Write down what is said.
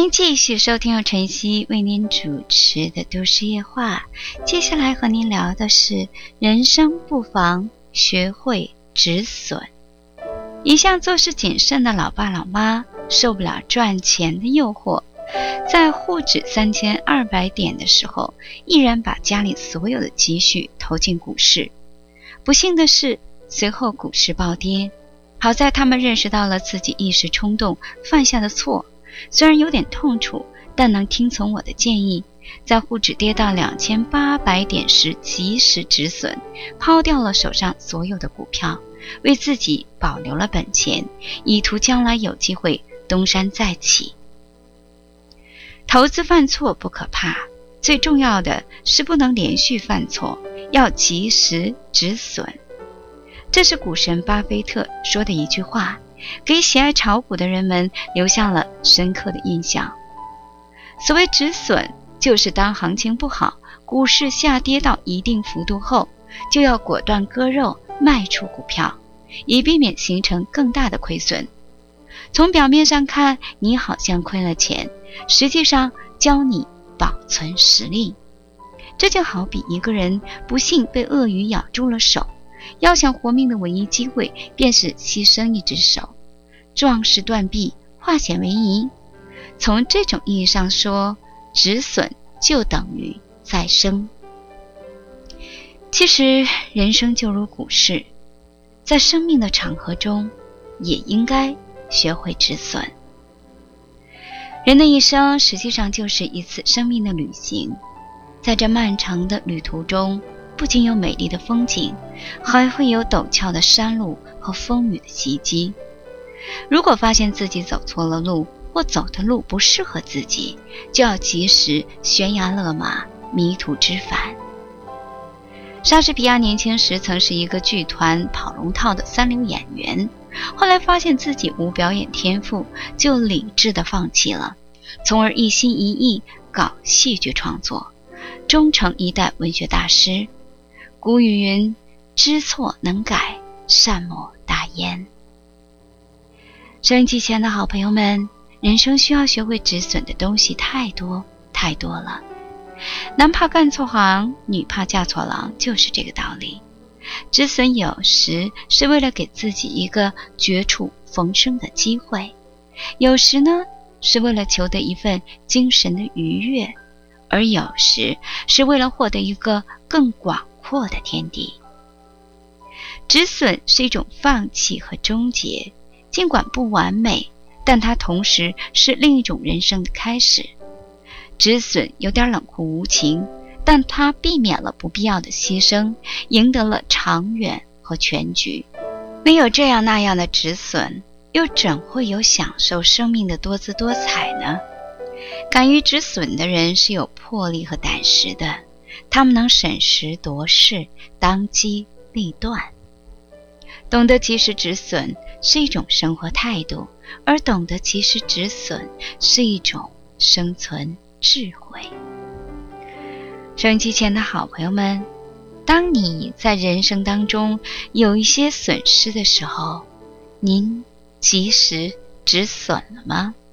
您继续收听由晨曦为您主持的都市夜话，接下来和您聊的是人生不妨学会止损。一向做事谨慎的老爸老妈受不了赚钱的诱惑，在沪指3200点的时候，毅然把家里所有的积蓄投进股市。不幸的是，随后股市暴跌，好在他们认识到了自己一时冲动犯下的错，虽然有点痛楚，但能听从我的建议，在沪指跌到2800点时及时止损，抛掉了手上所有的股票，为自己保留了本钱，以图将来有机会东山再起。投资犯错不可怕，最重要的是不能连续犯错，要及时止损。这是股神巴菲特说的一句话，给喜爱炒股的人们留下了深刻的印象。所谓止损，就是当行情不好，股市下跌到一定幅度后，就要果断割肉卖出股票，以避免形成更大的亏损。从表面上看，你好像亏了钱，实际上教你保存实力。这就好比一个人不幸被鳄鱼咬住了手，要想活命的唯一机会便是牺牲一只手，壮士断臂，化险为夷。从这种意义上说，止损就等于再生。其实人生就如股市，在生命的长河中也应该学会止损。人的一生实际上就是一次生命的旅行，在这漫长的旅途中，不仅有美丽的风景，还会有陡峭的山路和风雨的袭击。如果发现自己走错了路，或走的路不适合自己，就要及时悬崖勒马，迷途知返。莎士比亚年轻时曾是一个剧团跑龙套的三流演员，后来发现自己无表演天赋，就理智地放弃了，从而一心一意搞戏剧创作，终成一代文学大师。古语云：知错能改，善莫大焉。收音机前的好朋友们，人生需要学会止损的东西太多太多了。男怕干错行，女怕嫁错郎，就是这个道理。止损有时是为了给自己一个绝处逢生的机会，有时呢是为了求得一份精神的愉悦，而有时是为了获得一个更广阔的天地。止损是一种放弃和终结，尽管不完美，但它同时是另一种人生的开始。止损有点冷酷无情，但它避免了不必要的牺牲，赢得了长远和全局。没有这样那样的止损，又怎会有享受生命的多姿多彩呢？敢于止损的人是有魄力和胆识的，他们能审时度势，当机立断。懂得及时止损是一种生活态度，而懂得及时止损是一种生存智慧。收音机前的好朋友们，当你在人生当中有一些损失的时候，您及时止损了吗？